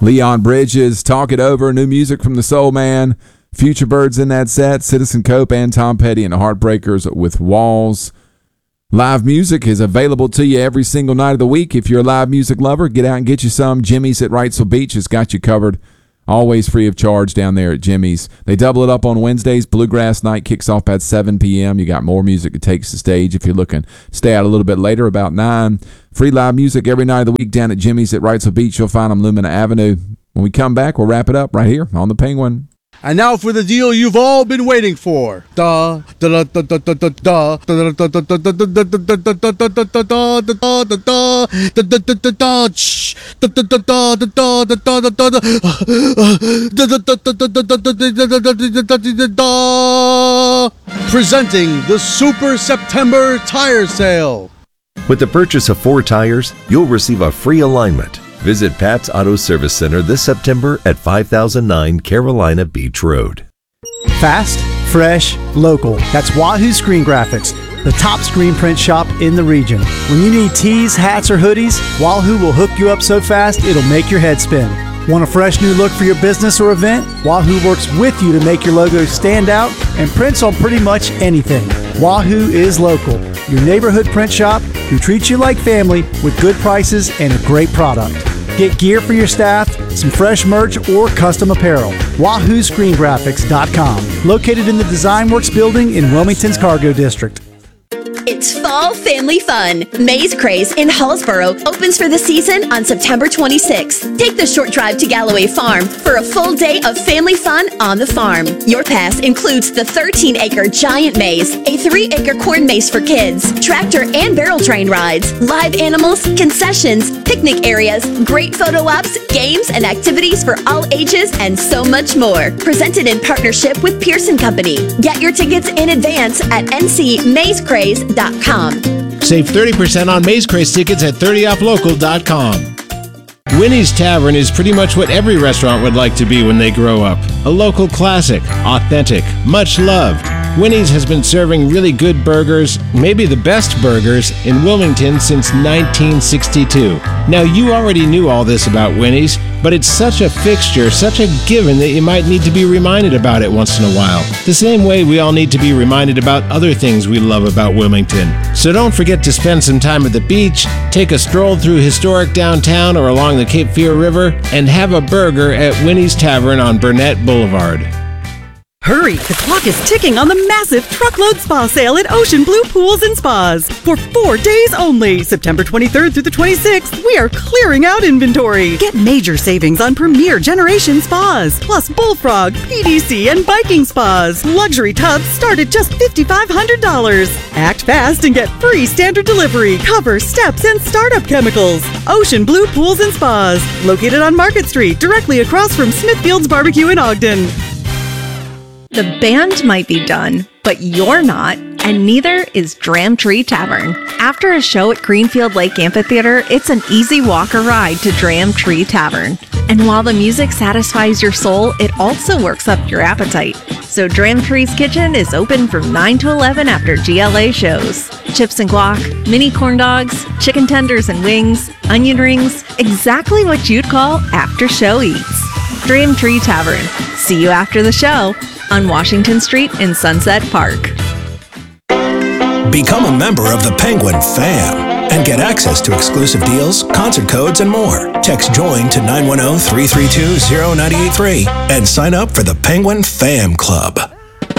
Leon Bridges, Talk It Over, new music from the Soul Man, Future Birds in that set, Citizen Cope and Tom Petty and the Heartbreakers with Walls. Live music is available to you every single night of the week. If you're a live music lover, get out and get you some. Jimmy's at Wrightsville Beach has got you covered. Always free of charge down there at Jimmy's. They double it up on Wednesdays. Bluegrass Night kicks off at 7 p.m. You got more music that takes the stage if you're looking to stay out a little bit later, about 9. Free live music every night of the week down at Jimmy's at Wrightsville Beach. You'll find them Lumina Avenue. When we come back, we'll wrap it up right here on the Penguin. And now for the deal you've all been waiting for. Presenting the Super September Tire Sale. With the purchase of 4 tires, you'll receive a free alignment. Visit Pat's Auto Service Center this September at 5009 Carolina Beach Road. Fast, fresh, local. That's Wahoo Screen Graphics, the top screen print shop in the region. When you need tees, hats, or hoodies, Wahoo will hook you up so fast it'll make your head spin. Want a fresh new look for your business or event? Wahoo works with you to make your logo stand out and prints on pretty much anything. Wahoo is local, your neighborhood print shop who treats you like family with good prices and a great product. Get gear for your staff, some fresh merch, or custom apparel. WahooScreenGraphics.com. Located in the Design Works building in Wilmington's Cargo District. It's fall family fun. Maze Craze in Hallsboro opens for the season on September 26th. Take the short drive to Galloway Farm for a full day of family fun on the farm. Your pass includes the 13-acre giant maze, a 3-acre corn maze for kids, tractor and barrel train rides, live animals, concessions, picnic areas, great photo ops, games and activities for all ages, and so much more. Presented in partnership with Pearson Company. Get your tickets in advance at ncmazecraze.com. Save 30% on Maze Craze tickets at 30offlocal.com. Winnie's Tavern is pretty much what every restaurant would like to be when they grow up. A local classic, authentic, much loved. Winnie's has been serving really good burgers, maybe the best burgers, in Wilmington since 1962. Now, you already knew all this about Winnie's, but it's such a fixture, such a given that you might need to be reminded about it once in a while. The same way we all need to be reminded about other things we love about Wilmington. So don't forget to spend some time at the beach, take a stroll through historic downtown or along the Cape Fear River, and have a burger at Winnie's Tavern on Burnett Boulevard. Hurry! The clock is ticking on the massive truckload spa sale at Ocean Blue Pools and Spas. For 4 days only, September 23rd through the 26th, we are clearing out inventory. Get major savings on premier generation spas, plus Bullfrog, PDC, and biking spas. Luxury tubs start at just $5,500. Act fast and get free standard delivery, cover, steps, and startup chemicals. Ocean Blue Pools and Spas, located on Market Street, directly across from Smithfield's Barbecue in Ogden. The band might be done, but you're not, and neither is Dram Tree Tavern. After a show at Greenfield Lake Amphitheater, it's an easy walk or ride to Dram Tree Tavern. And while the music satisfies your soul, it also works up your appetite. So Dram Tree's Kitchen is open from 9 to 11 after GLA shows. Chips and guac, mini corn dogs, chicken tenders and wings, onion rings, exactly what you'd call after-show eats. Dram Tree Tavern. See you after the show on Washington Street in Sunset Park. Become a member of the Penguin Fam and get access to exclusive deals, concert codes, and more. Text JOIN to 910-332-0983 and sign up for the Penguin Fam Club.